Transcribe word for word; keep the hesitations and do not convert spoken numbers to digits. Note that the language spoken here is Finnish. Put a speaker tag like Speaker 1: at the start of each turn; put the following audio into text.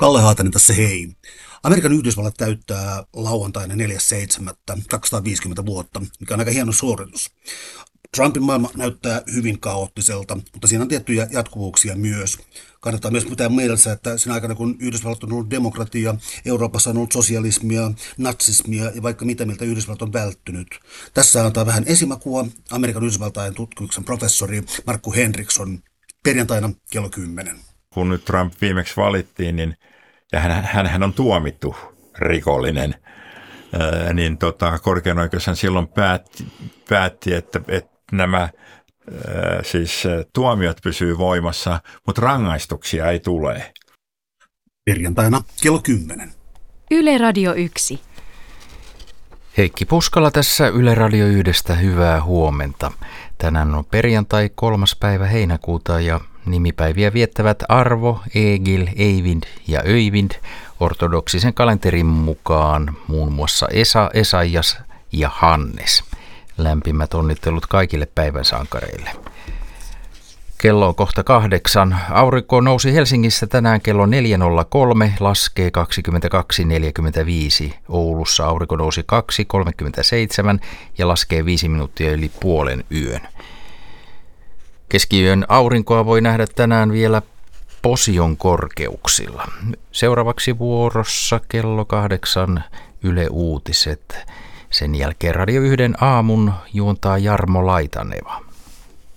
Speaker 1: Kalle Haatanen tässä hei. Amerikan Yhdysvallat täyttää lauantaina neljäs seitsemättä kaksisataaviisikymmentä vuotta, mikä on aika hieno suoritus. Trumpin maailma näyttää hyvin kaoottiselta, mutta siinä on tiettyjä jatkuvuuksia myös. Kannattaa myös pitää mielessä, että siinä aikana kun Yhdysvallat on ollut demokratia, Euroopassa on ollut sosialismia, natsismia ja vaikka mitä miltä Yhdysvallat on välttynyt. Tässä antaa vähän esimakua Amerikan Yhdysvaltain tutkimuksen professori Markku Henriksson perjantaina kello kymmenen.
Speaker 2: Kun nyt Trump viimeksi valittiin, niin ja hän, hän on tuomittu rikollinen, ää, niin tota, korkein oikeus hän silloin päätti, päätti että, että nämä ää, siis tuomiot pysyy voimassa, mutta rangaistuksia ei tule.
Speaker 1: Perjantaina kello kymmenen.
Speaker 3: Yle Radio yksi.
Speaker 4: Heikki Puskala tässä Yle Radio yhdestä, hyvää huomenta. Tänään on perjantai kolmas päivä heinäkuuta ja nimipäiviä viettävät Arvo, Egil, Eivind ja Öyvind ortodoksisen kalenterin mukaan muun muassa Esa, Esaijas ja Hannes. Lämpimät onnittelut kaikille päivän sankareille. Kello on kohta kahdeksan. Aurinko nousi Helsingissä tänään kello neljä nolla kolme, laskee kaksikymmentäkaksi neljäkymmentäviisi. Oulussa aurinko nousi kaksi kolmekymmentäseitsemän ja laskee viisi minuuttia yli puolen yön. Keskiyön aurinkoa voi nähdä tänään vielä Posion korkeuksilla. Seuraavaksi vuorossa kello kahdeksan Yle Uutiset. Sen jälkeen Radio yhden aamun juontaa Jarmo Laitaneva.